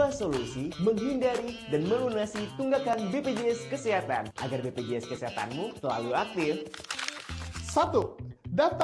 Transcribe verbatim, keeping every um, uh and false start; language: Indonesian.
sebuah solusi menghindari dan melunasi tunggakan B P J S Kesehatan agar B P J S Kesehatanmu selalu aktif. Satu. Daftar